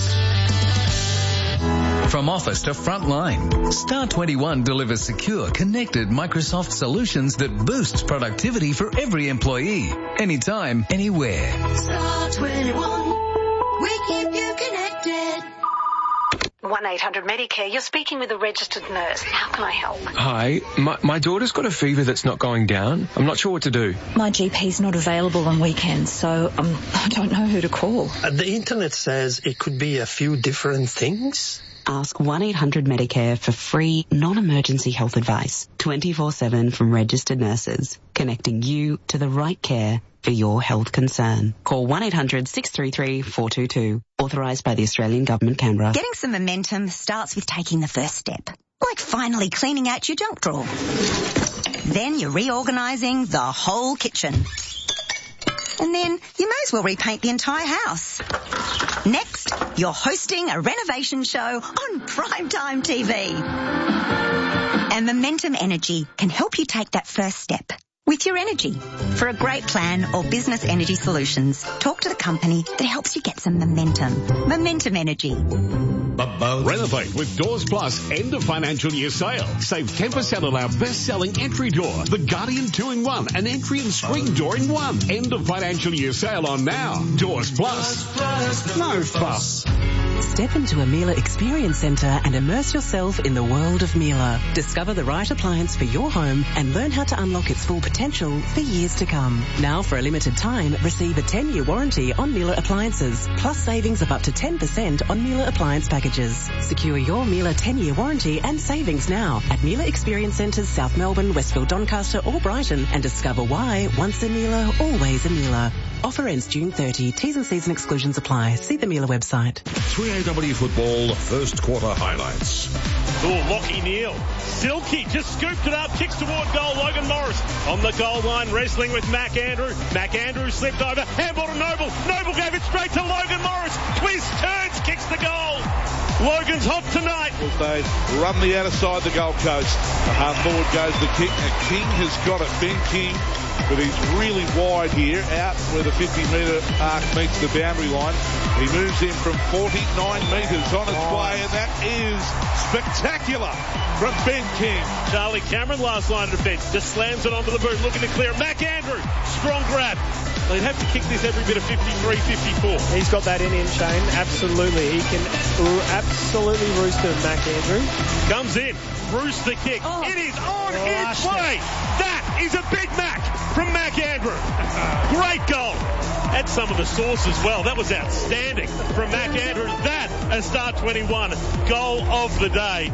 From office to frontline, Star twenty-one delivers secure, connected Microsoft solutions that boosts productivity for every employee, anytime, anywhere. Star twenty-one, we keep you connected. one eight hundred Medicare, you're speaking with a registered nurse. How can I help? Hi, my, my daughter's got a fever that's not going down. I'm not sure what to do. My G P's not available on weekends, so um, I don't know who to call. Uh, the internet says it could be a few different things. Ask one eight hundred Medicare for free, non-emergency health advice, twenty-four seven from registered nurses, connecting you to the right care for your health concern. Call one eight hundred six three three four two two. Authorised by the Australian Government, Canberra. Getting some momentum starts with taking the first step, like finally cleaning out your junk drawer. Then you're reorganising the whole kitchen. And then you may as well repaint the entire house. Next, you're hosting a renovation show on primetime T V. And Momentum Energy can help you take that first step with your energy. For a great plan or business energy solutions, talk to the company that helps you get some momentum. Momentum Energy. Renovate with Doors Plus end of financial year sale. Save ten percent on our best-selling entry door, the Guardian two in one, an entry and screen door in one. End of financial year sale on now. Doors Plus. No fuss. Step into a Miele Experience Centre and immerse yourself in the world of Miele. Discover the right appliance for your home and learn how to unlock its full potential for years to come. Now, for a limited time, receive a ten-year warranty on Miele appliances, plus savings of up to ten percent on Miele appliance packages. Secure your Miele ten-year warranty and savings now at Miele Experience Centres, South Melbourne, Westfield, Doncaster or Brighton, and discover why once a Miele, always a Miele. Offer ends June thirtieth. T's and C's and exclusions apply. See the Miele website. three A W football first quarter highlights. Oh, Lockie Neal. Silky just scooped it up, kicks toward goal. Logan Morris on the goal line, wrestling with Mac Andrew. Mac Andrew slipped over, handball to Noble. Noble gave it straight to Logan Morris. Twist, turns, kicks the goal. Logan's hot tonight. They run the outer side of the Gold Coast. The half forward goes the kick. And King has got it. Ben King, but he's really wide here, out where the fifty metre arc meets the boundary line. He moves in from forty-nine metres on its way, and that is spectacular from Ben King. Charlie Cameron, last line of defence, just slams it onto the boot, looking to clear. Mac Andrew, strong grab. They'd have to kick this every bit of fifty-three, fifty-four. He's got that in him, Shane. Absolutely. He can absolutely roost him, Mac Andrew. Comes in, roost the kick. Oh. It is on oh, its way. That is a Big Mac from Mac Andrew. Great goal. Had some of the sauce as well. That was outstanding from Mac Andrew. That, a Star twenty-one goal of the day.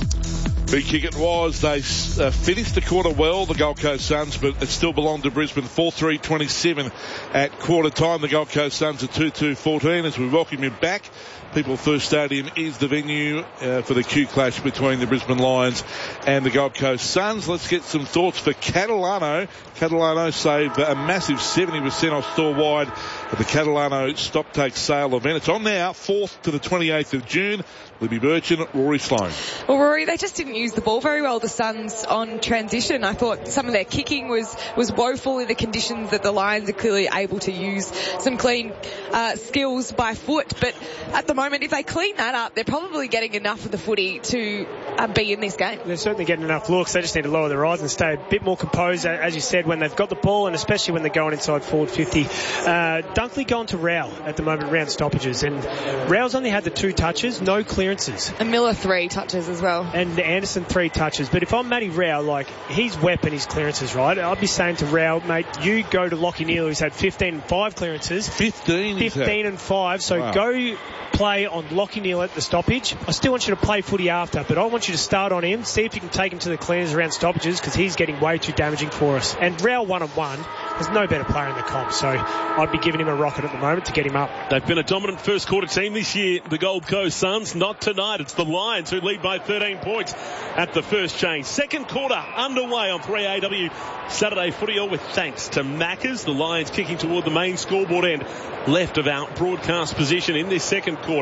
Big kick it was. They uh, finished the quarter well, the Gold Coast Suns, but it still belonged to Brisbane. four three twenty-seven at quarter time. The Gold Coast Suns are two two fourteen as we welcome you back. People First Stadium is the venue uh, for the Q clash between the Brisbane Lions and the Gold Coast Suns. Let's get some thoughts for Catalano. Catalano saved a massive seventy percent off store wide at the Catalano stock take sale event. It's on now, fourth to the twenty-eighth of June. Libby Burchin, Rory Sloane. Well, Rory, they just didn't use the ball very well, the Suns, on transition. I thought some of their kicking was, was woeful in the conditions that the Lions are clearly able to use some clean uh, skills by foot. But at the moment, if they clean that up, they're probably getting enough of the footy to uh, be in this game. They're certainly getting enough looks. They just need to lower their eyes and stay a bit more composed, as you said, when they've got the ball, and especially when they're going inside forward fifty. Uh, Dunkley going to Rowell at the moment, round stoppages, and Rowell's only had the two touches, no clearances. And Miller three touches as well. And Anderson three touches. But if I'm Matty Rowell, like, his weapon is clearances, right? I'd be saying to Rowell, mate, you go to Lockie Neal, who's had fifteen and five clearances. fifteen? fifteen and five. So wow. Go play on Lockie Neal at the stoppage. I still want you to play footy after, but I want you to start on him, see if you can take him to the cleaners around stoppages, because he's getting way too damaging for us. And Rowell one on one. There's no better player in the comp, so I'd be giving him a rocket at the moment to get him up. They've been a dominant first quarter team this year, the Gold Coast Suns. Not tonight. It's the Lions who lead by thirteen points at the first change. Second quarter underway on three A W Saturday Footy, all with thanks to Maccas. The Lions kicking toward the main scoreboard end left of our broadcast position in this second quarter.